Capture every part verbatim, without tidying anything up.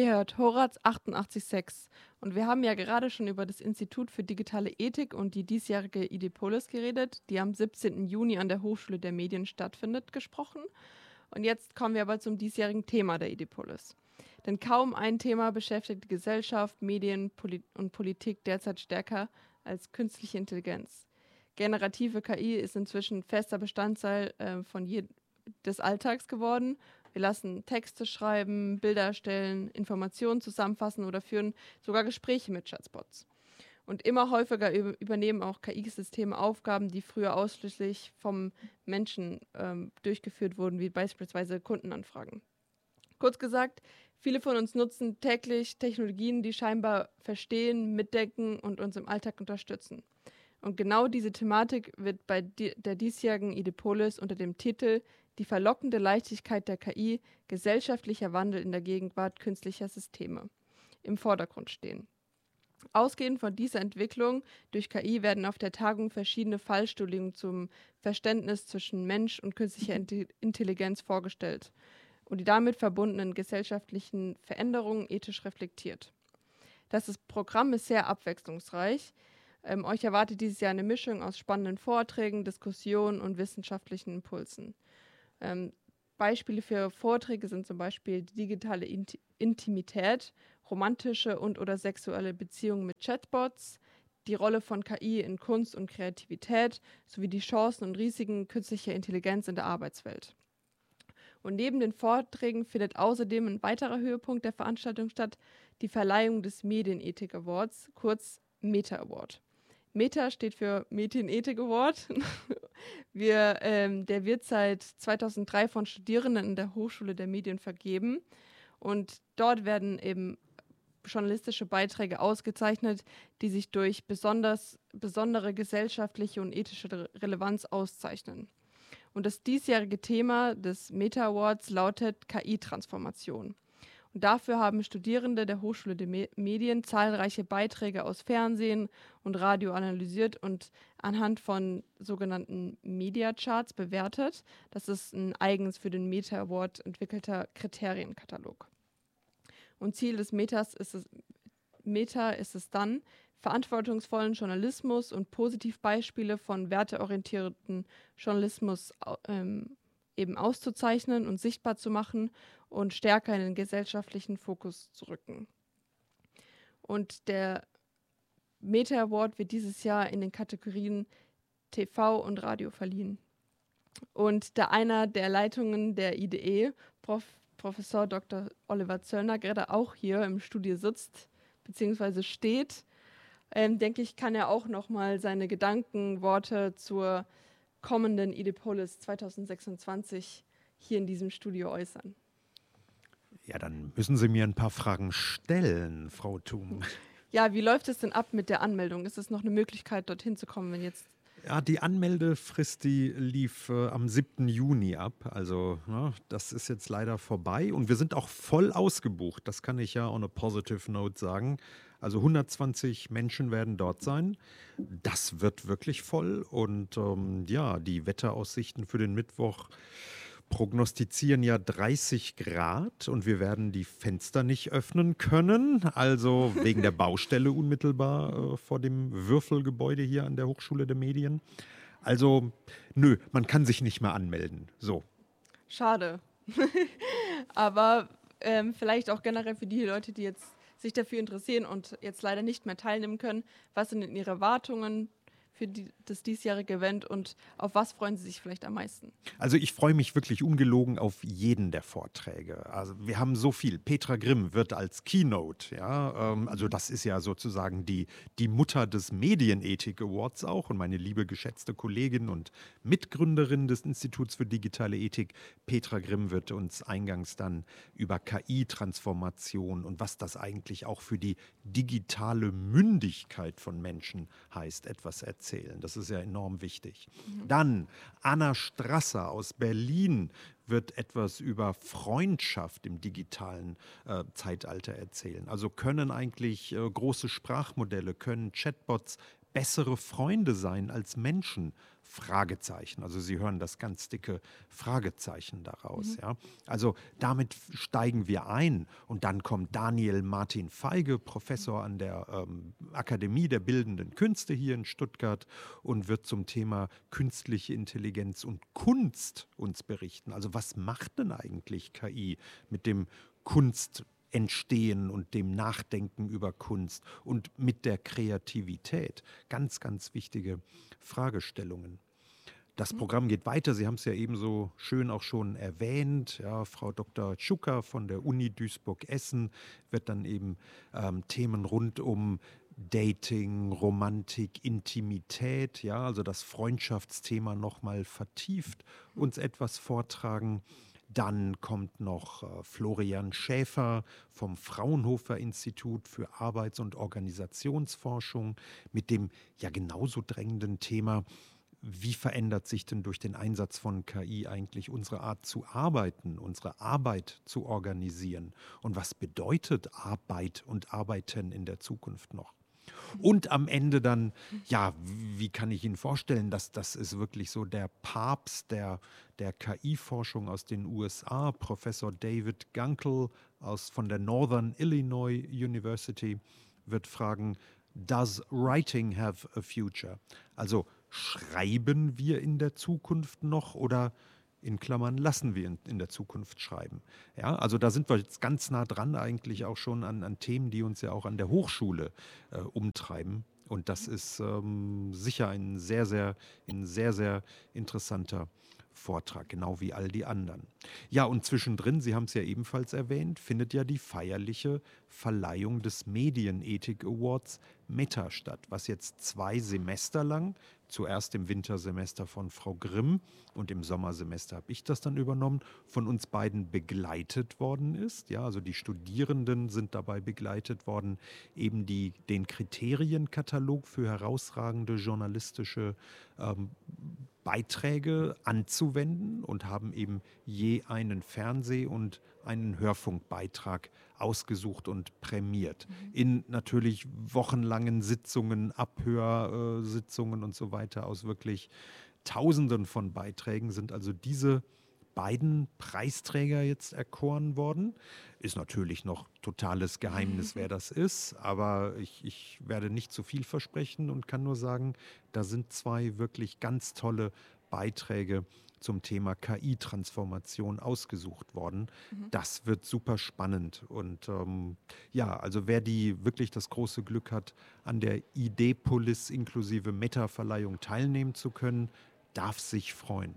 Ihr hört Horaz achtundachtzig Komma sechs und wir haben ja gerade schon über das Institut für digitale Ethik und die diesjährige IDIPOLIS geredet, die am siebzehnten Juni an der Hochschule der Medien stattfindet, gesprochen. Und jetzt kommen wir aber zum diesjährigen Thema der IDIPOLIS. Denn kaum ein Thema beschäftigt die Gesellschaft, Medien Poli- und Politik derzeit stärker als künstliche Intelligenz. Generative K I ist inzwischen fester Bestandteil äh, von je- des Alltags geworden. Wir lassen Texte schreiben, Bilder erstellen, Informationen zusammenfassen oder führen sogar Gespräche mit Chatbots. Und immer häufiger üb- übernehmen auch K I-Systeme Aufgaben, die früher ausschließlich vom Menschen ähm, durchgeführt wurden, wie beispielsweise Kundenanfragen. Kurz gesagt, viele von uns nutzen täglich Technologien, die scheinbar verstehen, mitdenken und uns im Alltag unterstützen. Und genau diese Thematik wird bei di- der diesjährigen IDIPOLIS unter dem Titel Die verlockende Leichtigkeit der K I, gesellschaftlicher Wandel in der Gegenwart künstlicher Systeme im Vordergrund stehen. Ausgehend von dieser Entwicklung durch K I werden auf der Tagung verschiedene Fallstudien zum Verständnis zwischen Mensch und künstlicher Inti- Intelligenz vorgestellt und die damit verbundenen gesellschaftlichen Veränderungen ethisch reflektiert. Das ist, Programm ist sehr abwechslungsreich. Ähm, euch erwartet dieses Jahr eine Mischung aus spannenden Vorträgen, Diskussionen und wissenschaftlichen Impulsen. Ähm, Beispiele für Vorträge sind zum Beispiel die digitale Inti- Intimität, romantische und oder sexuelle Beziehungen mit Chatbots, die Rolle von K I in Kunst und Kreativität sowie die Chancen und Risiken künstlicher Intelligenz in der Arbeitswelt. Und neben den Vorträgen findet außerdem ein weiterer Höhepunkt der Veranstaltung statt, die Verleihung des Medienethik Awards, kurz Meta Award. Meta steht für Medienethik Award. Wir, ähm, der wird seit zweitausenddrei von Studierenden in der Hochschule der Medien vergeben. Und dort werden eben journalistische Beiträge ausgezeichnet, die sich durch besonders, besondere gesellschaftliche und ethische Re- Relevanz auszeichnen. Und das diesjährige Thema des Meta Awards lautet K I-Transformation. Und dafür haben Studierende der Hochschule der Me- Medien zahlreiche Beiträge aus Fernsehen und Radio analysiert und anhand von sogenannten Media Charts bewertet. Das ist ein eigens für den Meta Award entwickelter Kriterienkatalog. Und Ziel des Metas ist es, Meta ist es dann, verantwortungsvollen Journalismus und Positivbeispiele von werteorientierten Journalismus au- ähm, eben auszuzeichnen und sichtbar zu machen und stärker in den gesellschaftlichen Fokus zu rücken. Und der Meta Award wird dieses Jahr in den Kategorien T V und Radio verliehen. Und da einer der Leitungen der I D E, Prof. Professor Doktor Oliver Zöllner, gerade auch hier im Studio sitzt bzw. steht, ähm, denke ich, kann er auch nochmal seine Gedanken, Worte zur kommenden IDIPOLIS zweitausendsechsundzwanzig hier in diesem Studio äußern. Ja, dann müssen Sie mir ein paar Fragen stellen, Frau Thum. Ja, wie läuft es denn ab mit der Anmeldung? Ist es noch eine Möglichkeit, dorthin zu kommen, wenn jetzt... Ja, die Anmeldefrist, die lief äh, am siebten Juni ab. Also ne, das ist jetzt leider vorbei. Und wir sind auch voll ausgebucht. Das kann ich ja on a positive note sagen. Also hundertzwanzig Menschen werden dort sein. Das wird wirklich voll. Und ähm, ja, die Wetteraussichten für den Mittwoch prognostizieren ja dreißig Grad und wir werden die Fenster nicht öffnen können. Also wegen der Baustelle unmittelbar äh, vor dem Würfelgebäude hier an der Hochschule der Medien. Also nö, man kann sich nicht mehr anmelden. So. Schade. Aber ähm, vielleicht auch generell für die Leute, die jetzt sich dafür interessieren und jetzt leider nicht mehr teilnehmen können. Was sind denn Ihre Erwartungen für die, das diesjährige Event und auf was freuen Sie sich vielleicht am meisten? Also ich freue mich wirklich ungelogen auf jeden der Vorträge. Also wir haben so viel. Petra Grimm wird als Keynote, ja, ähm, also das ist ja sozusagen die, die Mutter des Medienethik Awards auch und meine liebe geschätzte Kollegin und Mitgründerin des Instituts für digitale Ethik, Petra Grimm, wird uns eingangs dann über K I-Transformation und was das eigentlich auch für die digitale Mündigkeit von Menschen heißt, etwas erzählen. Das ist ja enorm wichtig. Mhm. Dann Anna Strasser aus Berlin wird etwas über Freundschaft im digitalen äh, Zeitalter erzählen. Also können eigentlich äh, große Sprachmodelle, können Chatbots bessere Freunde sein als Menschen? Fragezeichen. Also Sie hören das ganz dicke Fragezeichen daraus. Mhm. Ja? Also damit steigen wir ein und dann kommt Daniel Martin Feige, Professor an der ähm, Akademie der Bildenden Künste hier in Stuttgart und wird zum Thema künstliche Intelligenz und Kunst uns berichten. Also was macht denn eigentlich K I mit dem Kunstentstehen und dem Nachdenken über Kunst und mit der Kreativität? Ganz, ganz wichtige Fragestellungen. Das Mhm. Programm geht weiter. Sie haben es ja ebenso schön auch schon erwähnt. Ja, Frau Doktor Tschucker von der Uni Duisburg-Essen wird dann eben ähm, Themen rund um Dating, Romantik, Intimität, ja, also das Freundschaftsthema nochmal vertieft uns etwas vortragen. Dann kommt noch äh, Florian Schäfer vom Fraunhofer Institut für Arbeits- und Organisationsforschung mit dem ja genauso drängenden Thema: Wie verändert sich denn durch den Einsatz von K I eigentlich unsere Art zu arbeiten, unsere Arbeit zu organisieren? Und was bedeutet Arbeit und Arbeiten in der Zukunft noch? Und am Ende dann, ja, wie kann ich Ihnen vorstellen, dass das ist wirklich so der Papst der, der K I-Forschung aus den U S A, Professor David Gunkel aus, von der Northern Illinois University, wird fragen: Does writing have a future? Also schreiben wir in der Zukunft noch oder in Klammern lassen wir in, in der Zukunft schreiben? Ja, also da sind wir jetzt ganz nah dran eigentlich auch schon an, an Themen, die uns ja auch an der Hochschule äh, umtreiben. Und das ist ähm, sicher ein sehr, sehr, ein sehr, sehr interessanter Vortrag, genau wie all die anderen. Ja, und zwischendrin, Sie haben es ja ebenfalls erwähnt, findet ja die feierliche Verleihung des Medienethik Awards Meta statt, was jetzt zwei Semester lang, zuerst im Wintersemester von Frau Grimm und im Sommersemester habe ich das dann übernommen, von uns beiden begleitet worden ist. Ja, also die Studierenden sind dabei begleitet worden, eben die, den Kriterienkatalog für herausragende journalistische ähm, Beiträge anzuwenden und haben eben je einen Fernseh- und einen Hörfunkbeitrag ausgesucht und prämiert. In natürlich wochenlangen Sitzungen, Abhörsitzungen und so weiter aus wirklich Tausenden von Beiträgen sind also diese beiden Preisträger jetzt erkoren worden. Ist natürlich noch totales Geheimnis, wer das ist, aber ich, ich werde nicht zu viel versprechen und kann nur sagen, da sind zwei wirklich ganz tolle Beiträge zum Thema K I-Transformation ausgesucht worden. Mhm. Das wird super spannend. Und ähm, ja, also wer die wirklich das große Glück hat, an der Ideepolis inklusive Meta-Verleihung teilnehmen zu können, darf sich freuen.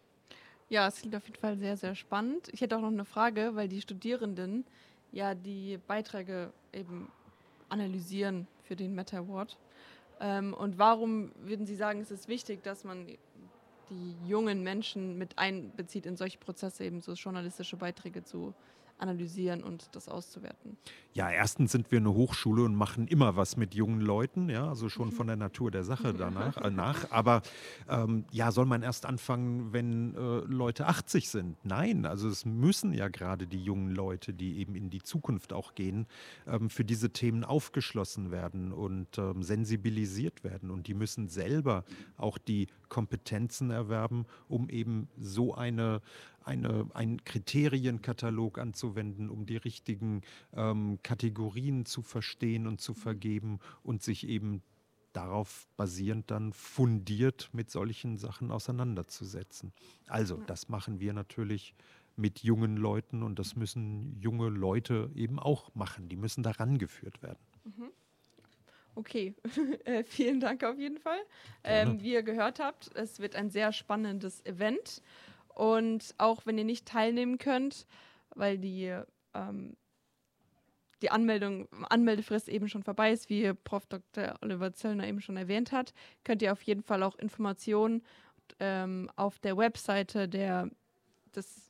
Ja, es klingt auf jeden Fall sehr, sehr spannend. Ich hätte auch noch eine Frage, weil die Studierenden ja die Beiträge eben analysieren für den Meta Award. Ähm, und warum würden Sie sagen, ist es wichtig, dass man die jungen Menschen mit einbezieht in solche Prozesse, eben so journalistische Beiträge zu analysieren und das auszuwerten? Ja, erstens sind wir eine Hochschule und machen immer was mit jungen Leuten, ja, also schon von der Natur der Sache danach, äh, nach. Aber ähm, ja, soll man erst anfangen, wenn äh, Leute achtzig sind? Nein, also es müssen ja gerade die jungen Leute, die eben in die Zukunft auch gehen, ähm, für diese Themen aufgeschlossen werden und ähm, sensibilisiert werden. Und die müssen selber auch die Kompetenzen erwerben, um eben so eine Eine, einen Kriterienkatalog anzuwenden, um die richtigen ähm, Kategorien zu verstehen und zu vergeben und sich eben darauf basierend dann fundiert mit solchen Sachen auseinanderzusetzen. Also, das machen wir natürlich mit jungen Leuten und das müssen junge Leute eben auch machen. Die müssen daran geführt werden. Mhm. Okay, äh, vielen Dank auf jeden Fall. Gerne. Ähm, wie ihr gehört habt, es wird ein sehr spannendes Event. Und auch wenn ihr nicht teilnehmen könnt, weil die, ähm, die Anmeldung, Anmeldefrist eben schon vorbei ist, wie Professor Doktor Oliver Zöllner eben schon erwähnt hat, könnt ihr auf jeden Fall auch Informationen ähm, auf der Webseite der, des,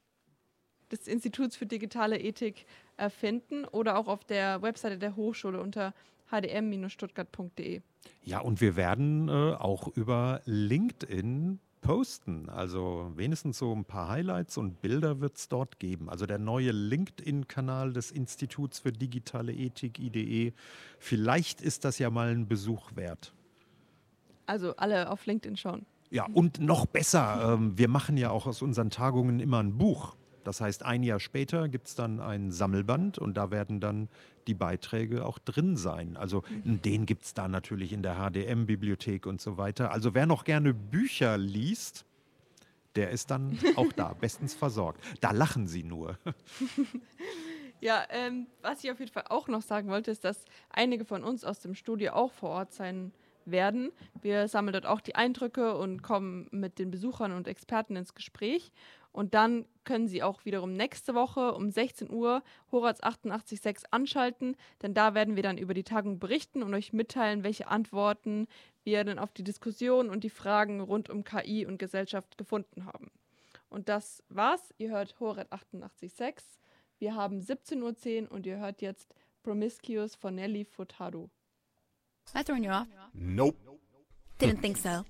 des Instituts für digitale Ethik äh, finden oder auch auf der Webseite der Hochschule unter h d m Bindestrich stuttgart punkt d e. Ja, und wir werden äh, auch über LinkedIn posten. Also wenigstens so ein paar Highlights und Bilder wird es dort geben. Also der neue LinkedIn-Kanal des Instituts für digitale Ethik, I D E. Vielleicht ist das ja mal ein Besuch wert. Also alle auf LinkedIn schauen. Ja, und noch besser, ähm, wir machen ja auch aus unseren Tagungen immer ein Buch. Das heißt, ein Jahr später gibt es dann ein Sammelband und da werden dann die Beiträge auch drin sein. Also den gibt es da natürlich in der H D M-Bibliothek und so weiter. Also wer noch gerne Bücher liest, der ist dann auch da, bestens versorgt. Da lachen sie nur. Ja, ähm, was ich auf jeden Fall auch noch sagen wollte, ist, dass einige von uns aus dem Studio auch vor Ort sein werden. Wir sammeln dort auch die Eindrücke und kommen mit den Besuchern und Experten ins Gespräch. Und dann können Sie auch wiederum nächste Woche um sechzehn Uhr Horaz achtundachtzig Komma sechs anschalten, denn da werden wir dann über die Tagung berichten und euch mitteilen, welche Antworten wir dann auf die Diskussion und die Fragen rund um K I und Gesellschaft gefunden haben. Und das war's. Ihr hört Horaz achtundachtzig Komma sechs. Wir haben siebzehn Uhr zehn und ihr hört jetzt Promiscuous von Nelly Furtado. Am I throwing you off? Nope. Didn't think so.